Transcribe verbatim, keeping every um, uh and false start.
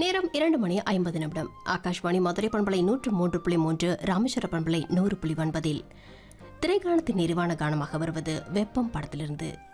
நேரம் இரண்டு மணி ஐம்பது நிமிடம். ஆகாஷ்வாணி மதுரை பண்பலை நூற்று மூன்று புள்ளி மூன்று, ராமேஸ்வர பண்பலை நூறு புள்ளி ஒன்பதில் திரைக்காணத்தின் நிறைவான கானமாக வருவது வெப்பம் படத்திலிருந்து.